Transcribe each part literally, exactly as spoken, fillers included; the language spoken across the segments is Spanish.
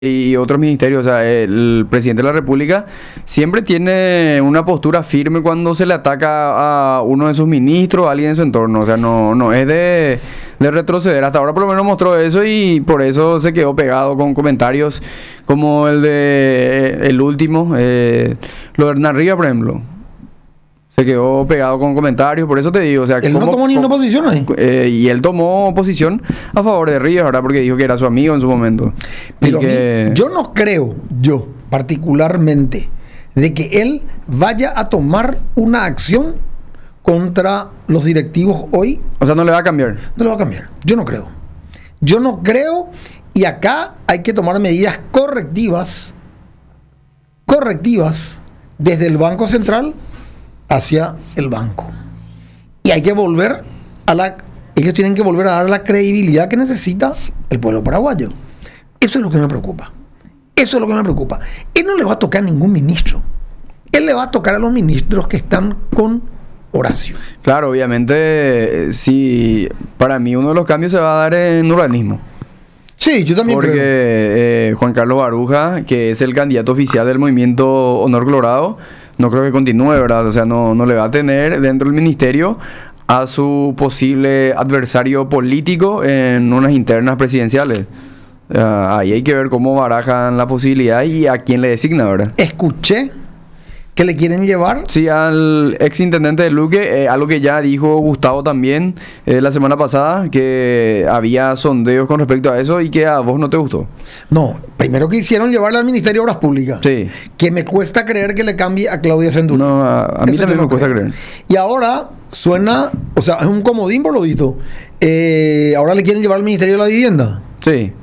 y otros ministerios, o sea, el presidente de la República siempre tiene una postura firme cuando se le ataca a uno de sus ministros, a alguien en su entorno, o sea, no, no es de, de retroceder. Hasta ahora por lo menos mostró eso y por eso se quedó pegado con comentarios como el de el último, eh, lo de Hernán Rivas, por ejemplo. Se quedó pegado con comentarios, por eso te digo, o sea... Él ¿cómo, no tomó ni una cómo, posición ahí. Eh, y él tomó posición a favor de Rivas, ¿verdad? Porque dijo que era su amigo en su momento. Pero y que... mí, yo no creo, yo particularmente, de que él vaya a tomar una acción contra los directivos hoy. O sea, no le va a cambiar. No le va a cambiar. Yo no creo. Yo no creo, y acá hay que tomar medidas correctivas, correctivas, desde el Banco Central hacia el banco. Y hay que volver a la... Ellos tienen que volver a dar la credibilidad que necesita el pueblo paraguayo. Eso es lo que me preocupa. Eso es lo que me preocupa. Él no le va a tocar a ningún ministro. Él le va a tocar a los ministros que están con Horacio. Claro, obviamente, sí, para mí uno de los cambios se va a dar en urbanismo. Sí, yo también Porque creo. eh, Juan Carlos Baruja, que es el candidato oficial del movimiento Honor Colorado, no creo que continúe, ¿verdad? O sea, no, no le va a tener dentro del ministerio a su posible adversario político en unas internas presidenciales. Uh, ahí hay que ver cómo barajan la posibilidad y a quién le designa, ¿verdad? Escuché que le quieren llevar... Sí, al ex intendente de Luque, eh, algo que ya dijo Gustavo también eh, la semana pasada, que había sondeos con respecto a eso y que a vos no te gustó. No, primero que hicieron llevarle al Ministerio de Obras Públicas. Sí. Que me cuesta creer que le cambie a Claudia Sendura. No, a, a mí Eso también yo me no cuesta creo. creer. Y ahora suena, o sea, es un comodín por lo visto. Eh, ahora le quieren llevar al Ministerio de la Vivienda. Sí.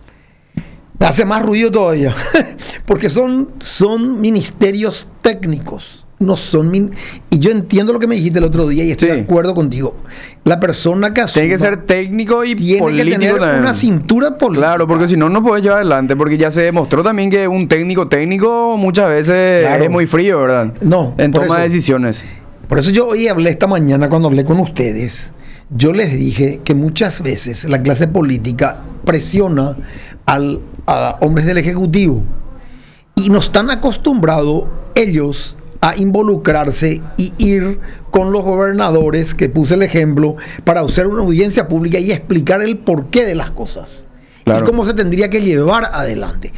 Me hace más ruido todavía. Porque son, son ministerios técnicos. No son min... Y yo entiendo lo que me dijiste el otro día y estoy Sí. de acuerdo contigo. La persona que asuma Tiene que ser técnico y tiene político que tener también. una cintura política. Claro, porque si no, no puedes llevar adelante. Porque ya se demostró también que un técnico técnico muchas veces Claro. es muy frío, ¿verdad? No, En por toma de eso. decisiones. Por eso yo hoy hablé esta mañana cuando hablé con ustedes. Yo les dije que muchas veces la clase política presiona al, a hombres del Ejecutivo y no están acostumbrados ellos a involucrarse y ir con los gobernadores, que puse el ejemplo, para hacer una audiencia pública y explicar el porqué de las cosas. Claro. Y cómo se tendría que llevar adelante.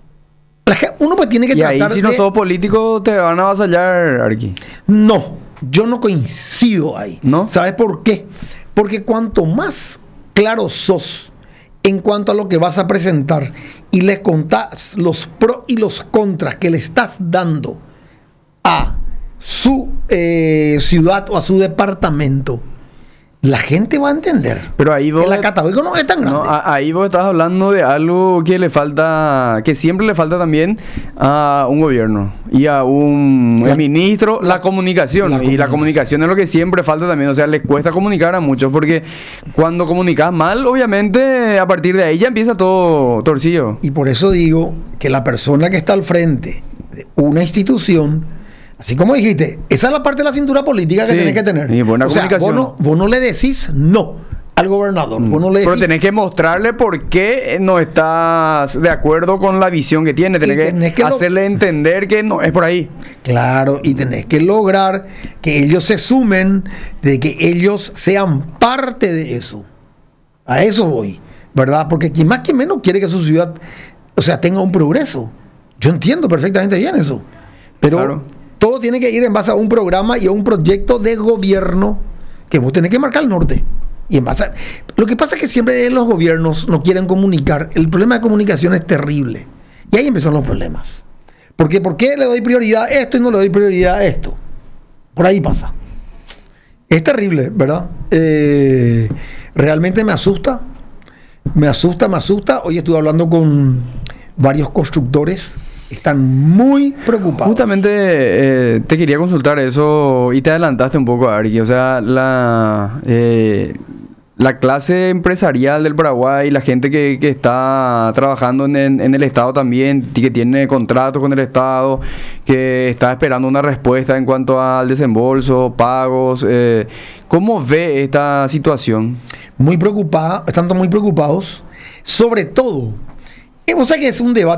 La gen- Uno pues tiene que Y ahí, tratar si no de... sos político, te van a avasallar, Arqui. No, yo no coincido ahí. ¿No? ¿Sabes por qué? Porque cuanto más claro sos en cuanto a lo que vas a presentar y le contás los pros y los contras que le estás dando a su eh, ciudad o a su departamento, la gente va a entender. Pero ahí vos... El acatamiento no es tan grande. No, a- ahí vos estás hablando de algo que le falta, que siempre le falta también a un gobierno y a un La- ministro, la, la- comunicación. la Y la comunicación. comunicación es lo que siempre falta también. O sea, les cuesta comunicar a muchos porque cuando comunicas mal, obviamente, a partir de ahí ya empieza todo torcido. Y por eso digo que la persona que está al frente de una institución, así como dijiste, esa es la parte de la cintura política que Sí, tenés que tener. y buena o sea, comunicación. Vos no, vos no le decís no al gobernador. Vos no le Pero decís, tenés que mostrarle por qué no estás de acuerdo con la visión que tiene. Tenés, Y que, tenés que lo- hacerle entender que no es por ahí. Claro, y tenés que lograr que ellos se sumen, de que ellos sean parte de eso. A eso voy, ¿verdad? Porque quien más que menos quiere que su ciudad, o sea, tenga un progreso. Yo entiendo perfectamente bien eso. Pero Claro. todo tiene que ir en base a un programa y a un proyecto de gobierno que vos tenés que marcar el norte. Y en base a... Lo que pasa es que siempre los gobiernos no quieren comunicar. El problema de comunicación es terrible. Y ahí empiezan los problemas. Porque ¿por qué le doy prioridad a esto y no le doy prioridad a esto? Por ahí pasa. Es terrible, ¿verdad? Eh, realmente me asusta. Me asusta, me asusta. Hoy estuve hablando con varios constructores. Están muy preocupados. Justamente eh, te quería consultar eso y te adelantaste un poco, Arqui. O sea, la, eh, la clase empresarial del Paraguay, la gente que, que está trabajando en, en, en el Estado también, y que tiene contratos con el Estado, que está esperando una respuesta en cuanto al desembolso, pagos. Eh, ¿Cómo ve esta situación? Muy preocupada, están muy preocupados, sobre todo O sea que es un debate